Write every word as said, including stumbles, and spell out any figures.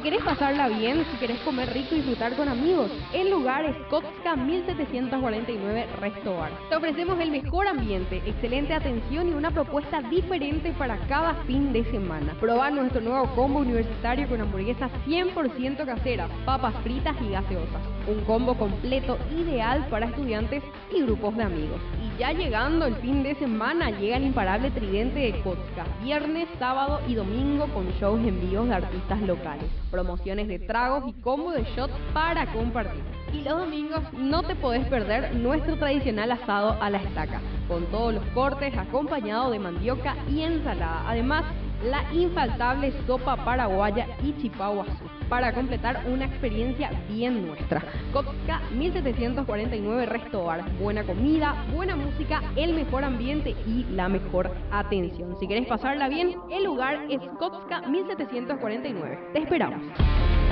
querés pasarla bien, si querés comer rico y disfrutar con amigos, el lugar es Kotska mil setecientos cuarenta y nueve Resto Bar. Te ofrecemos el mejor ambiente, excelente atención y una propuesta diferente para cada fin de semana. Probá nuestro nuevo combo universitario con hamburguesas cien por ciento caseras, papas fritas y gaseosas. Un combo completo ideal para estudiantes y grupos de amigos. Y ya llegando el fin de semana, llega el imparable tridente de Kotska. Viernes, sábado y domingo con shows en vivos de artistas locales. Promociones de tragos y combo de shots para compartir. Y los domingos no te podés perder nuestro tradicional asado a la estaca, con todos los cortes acompañado de mandioca y ensalada. Además, la infaltable sopa paraguaya y chipaguazú, para completar una experiencia bien nuestra. Kotska mil setecientos cuarenta y nueve Resto Bar. Buena comida, buena música, el mejor ambiente y la mejor atención. Si querés pasarla bien, el lugar es Kotska mil setecientos cuarenta y nueve. Te esperamos.